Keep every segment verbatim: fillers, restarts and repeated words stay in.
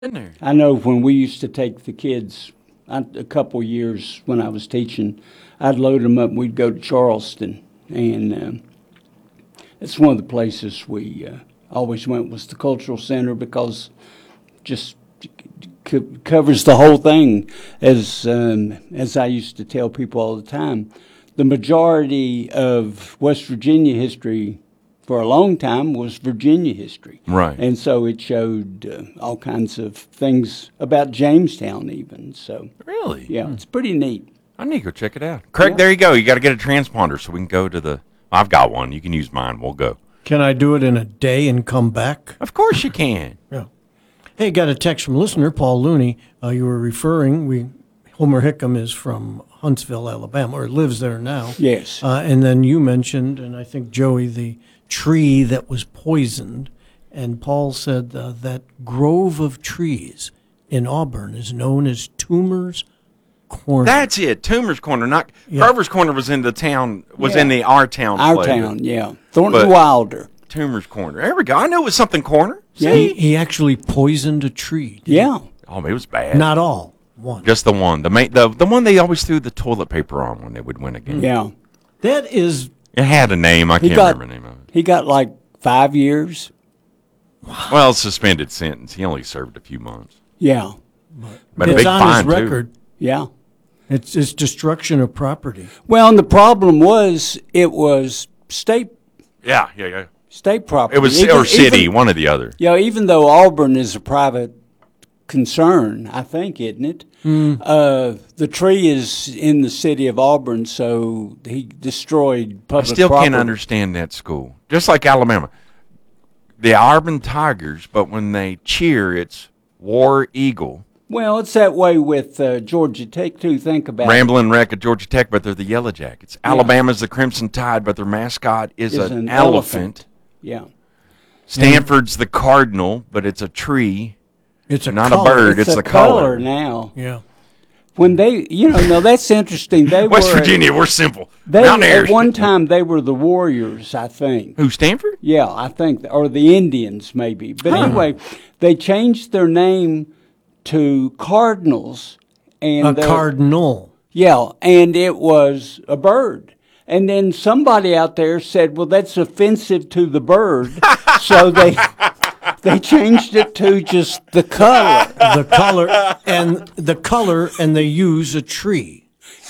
in there. I know when we used to take the kids, I, a couple years when I was teaching, I'd load them up and we'd go to Charleston. And um, it's one of the places we uh, always went was the Cultural Center because just c- covers the whole thing. As, um, as I used to tell people all the time, the majority of West Virginia history for a long time was Virginia history. Right. And so it showed uh, all kinds of things about Jamestown even. So, Really? yeah, it's pretty neat. I need to go check it out. Craig, Yeah. there you go. You got to get a transponder so we can go to the. I've got one. You can use mine. We'll go. Can I do it in a day and come back? Of course you can. Yeah. Hey, got a text from listener Paul Looney. Uh, you were referring. We Homer Hickam is from Huntsville, Alabama, or lives there now. Yes. Uh, and then you mentioned, and I think Joey, the tree that was poisoned. And Paul said uh, that grove of trees in Auburn is known as Toomer's Corner. That's it. Toomer's Corner. Not Yeah. Carver's Corner was in the town. Was Yeah. in the our town. Our flavor. town, yeah. Thornton But- Wilder. Toomer's Corner. There we go. I knew it was something corner. Yeah. he, he actually poisoned a tree. Yeah. Oh, it was bad. Not all. One. Just the one. The main, the the one they always threw the toilet paper on when they would win a game. Yeah. That is, It had a name. I He can't got- remember the name of it. He got like five years. Well, suspended sentence. He only served a few months. Yeah. But a it's big on fine, his too. record. Yeah. It's, it's destruction of property. Well, and the problem was it was state Yeah, yeah, yeah. state property. It was Even- or city, even- one or the other. Yeah, even though Auburn is a private concern, I think, isn't it? Hmm. Uh, the tree is in the city of Auburn, so he destroyed I public still property. can't understand that school. Just like Alabama. The Auburn Tigers, but when they cheer, it's War Eagle. Well, it's that way with uh, Georgia Tech, too. Think about it. Ramblin' Wreck at Georgia Tech, but they're the Yellow Jackets. Alabama's the Crimson Tide, but their mascot is Is an, an elephant. elephant. Yeah. Stanford's the Cardinal, but it's a tree. It's a Not a color. bird. It's, It's a the color. color now. Yeah. When they, you know, no, that's interesting. They West were, Virginia, we're simple. They, Mountaineers. at one time, they were the Warriors, I think. Who, Stanford? Yeah, I think, or the Indians maybe. But anyway, they changed their name to Cardinals, and A they're- cardinal. yeah, and it was a bird. And then somebody out there said, "Well, that's offensive to the bird," so they they changed it to just the color. The color and the color, and they use a tree.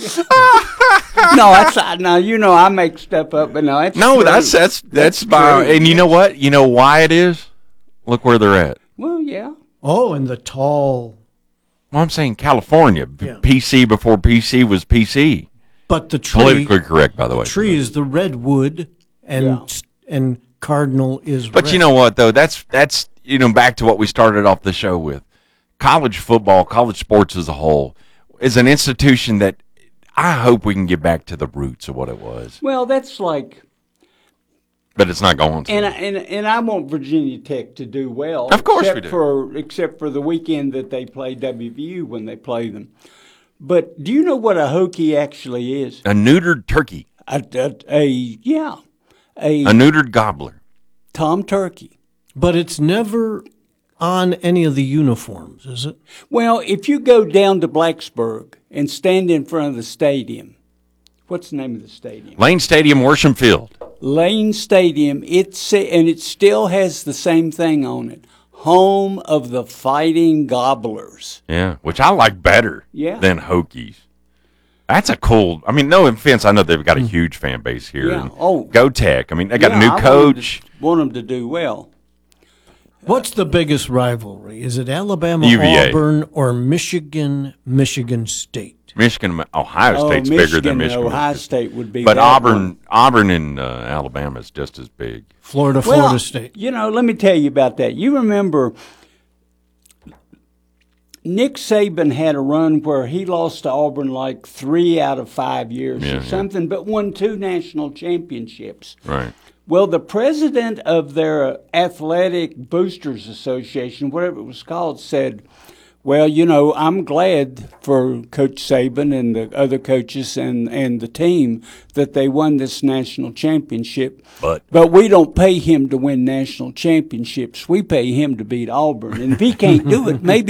No, that's now you know I make stuff up, but no, that's No, true. that's that's that's by, true. and you know what? You know why it is? Look where they're at. Well, yeah. Oh, and the tall. Well, I'm saying California. B- Yeah. P C before P C was P C. But the tree, Politically correct, by the way. tree is the redwood, and Yeah. and cardinal is. But red. you know what, though? That's that's you know back to what we started off the show with. College football, college sports as a whole, is an institution that I hope we can get back to the roots of what it was. Well, that's like, But it's not going to. and I- and and I want Virginia Tech to do well. Of course except we do. For except for the weekend that they play W V U when they play them. But do you know what a Hokie actually is? a neutered turkey, A, a, a yeah, a, a neutered gobbler. Tom Turkey. But it's never on any of the uniforms, is it? Well, if you go down to Blacksburg and stand in front of the stadium, what's the name of the stadium? Lane Stadium, Worsham Field. Lane Stadium. It's and it still has the same thing on it. Home of the Fighting Gobblers. Yeah, which I like better Yeah. than Hokies. That's a cool. I mean, no offense. I know they've got a huge fan base here. Yeah. And Oh. Go Tech. I mean, they got Yeah, a new I want 'em coach. to- Want them to do well. What's the biggest rivalry? Is it Alabama, U V A. Auburn, or Michigan, Michigan State? Michigan, Ohio Oh, State's Michigan, bigger than Michigan. Ohio State would be. But that Auburn, one. Auburn and uh, Alabama is just as big. Florida, Well, Florida State. You know, let me tell you about that. You remember Nick Saban had a run where he lost to Auburn like three out of five years Yeah, or yeah. something, but won two national championships. Right. Well, the president of their Athletic Boosters Association, whatever it was called, said, Well, you know, I'm glad for Coach Saban and the other coaches and, and the team that they won this national championship. But But we don't pay him to win national championships. We pay him to beat Auburn. And if he can't do it, maybe